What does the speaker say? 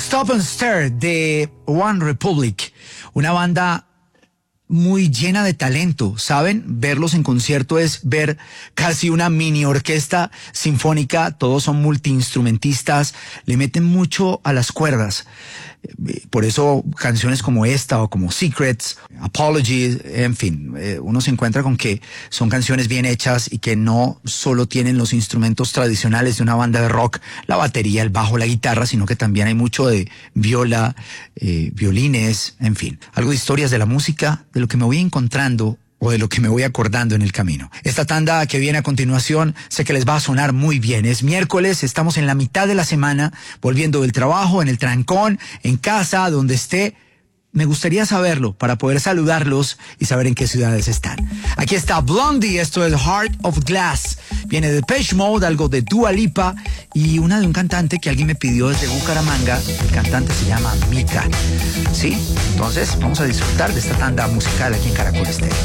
Stop and Stare de One Republic, una banda muy llena de talento, ¿saben? Verlos en concierto es ver casi una mini orquesta sinfónica, todos son multiinstrumentistas, le meten mucho a las cuerdas. Por eso canciones como esta o como Secrets, Apologies, en fin, uno se encuentra con que son canciones bien hechas y que no solo tienen los instrumentos tradicionales de una banda de rock, la batería, el bajo, la guitarra, sino que también hay mucho de viola, violines, en fin, algo de historias de la música, de lo que me voy encontrando o de lo que me voy acordando en el camino. Esta tanda que viene a continuación sé que les va a sonar muy bien. Es miércoles, estamos en la mitad de la semana, volviendo del trabajo, en el trancón, en casa, donde esté. Me gustaría saberlo para poder saludarlos y saber en qué ciudades están. Aquí está Blondie, esto es Heart of Glass. Viene de Depeche Mode, algo de Dua Lipa y una de un cantante que alguien me pidió desde Bucaramanga. El cantante se llama Mika. ¿Sí? Entonces vamos a disfrutar de esta tanda musical aquí en Caracol Estéreo.